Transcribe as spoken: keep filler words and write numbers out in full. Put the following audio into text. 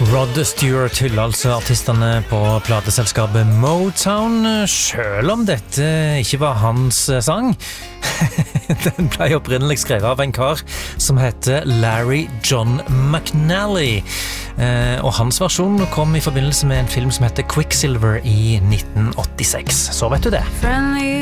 Rod Stewart hyller altså artistene på plateselskapet Motown, selv om dette ikke var hans sang. Den ble opprinnelig skrevet av en kar som heter Larry John McNally. Og hans versjon kom i forbindelse med en film som heter Quicksilver i nitten åttiseks. Så vet du det.